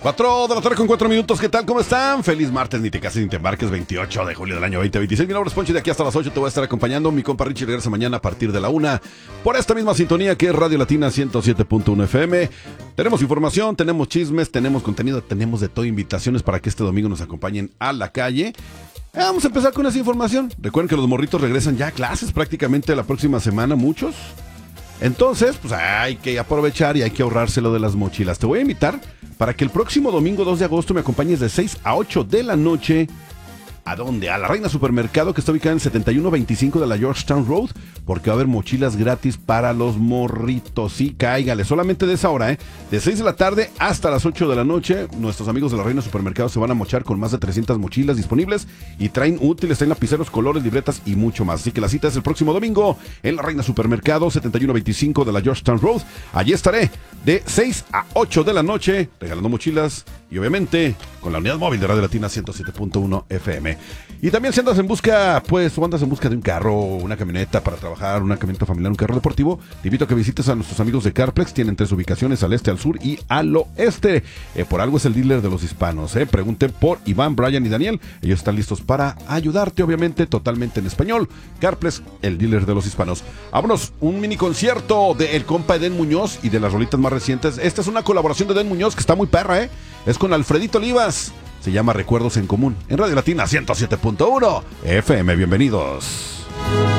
4 de la tarde con 4 minutos, ¿qué tal? ¿Cómo están? Feliz martes, ni te cases ni te embarques, 28 de julio del año 2026. Mi nombre es Ponchi, de aquí hasta las 8 te voy a estar acompañando. Mi compa Richie regresa mañana a partir de la 1 por esta misma sintonía que es Radio Latina 107.1 FM. Tenemos información, tenemos chismes, tenemos contenido, tenemos de todo, invitaciones para que este domingo nos acompañen a la calle. Vamos a empezar con esa información. Recuerden que los morritos regresan ya a clases prácticamente la próxima semana, muchos. Entonces, pues hay que aprovechar y hay que ahorrárselo de las mochilas. Te voy a invitar para que el próximo domingo 2 de agosto me acompañes de 6 a 8 de la noche. ¿A dónde? A la Reina Supermercado, que está ubicada en 7125 de la Georgetown Road, porque va a haber mochilas gratis para los morritos. Sí, cáigale, solamente de esa hora, de 6 de la tarde hasta las 8 de la noche. Nuestros amigos de la Reina Supermercado se van a mochar con más de 300 mochilas disponibles y traen útiles, traen lapiceros, colores, libretas y mucho más. Así que la cita es el próximo domingo en la Reina Supermercado, 7125 de la Georgetown Road. Allí estaré de 6 a 8 de la noche regalando mochilas y obviamente con la unidad móvil de Radio Latina 107.1 FM. Y también si andas en busca, o andas en busca de un carro, una camioneta para trabajar, una camioneta familiar, un carro deportivo, te invito a que visites a nuestros amigos de Carplex. Tienen 3 ubicaciones, al este, al sur y al oeste. Por algo es el dealer de los hispanos. Pregunten por Iván, Brian y Daniel. Ellos están listos para ayudarte, obviamente, totalmente en español. Carplex, el dealer de los hispanos. Vámonos, un mini concierto de el compa Edén Muñoz y de las rolitas más recientes. Esta es una colaboración de Edén Muñoz que está muy perra, Es con Alfredito Olivas. Se llama Recuerdos en Común, en Radio Latina 107.1 FM. Bienvenidos.